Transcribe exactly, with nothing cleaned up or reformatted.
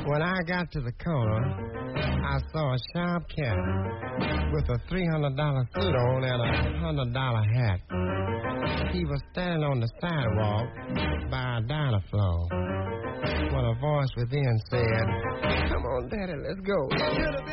When I got to the corner, I saw a sharp cat with a three hundred dollars suit on and a one hundred dollars hat. He was standing on the sidewalk by a diner floor when a voice within said, "Come on, Daddy, let's go."